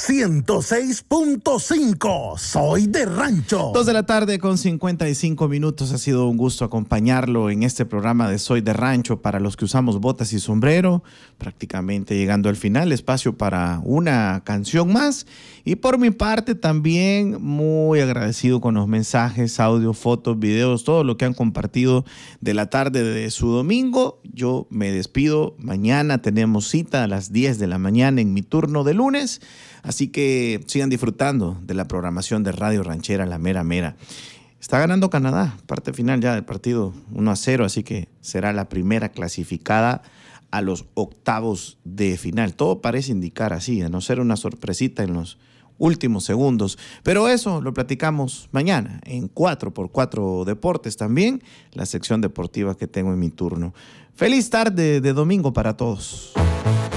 106.5. Soy de Rancho. 2:55 PM. Ha sido un gusto acompañarlo en este programa de Soy de Rancho para los que usamos botas y sombrero. Prácticamente llegando al final, espacio para una canción más. Y por mi parte también muy agradecido con los mensajes, audio, fotos, videos, todo lo que han compartido de la tarde de su domingo. Yo me despido. Mañana tenemos cita a las 10 de la mañana en mi turno de lunes. Así que sigan disfrutando de la programación de Radio Ranchera La Mera Mera. Está ganando Canadá, parte final ya del partido 1-0, así que será la primera clasificada a los octavos de final. Todo parece indicar así, a no ser una sorpresita en los últimos segundos. Pero eso lo platicamos mañana en 4x4 Deportes también, la sección deportiva que tengo en mi turno. Feliz tarde de domingo para todos.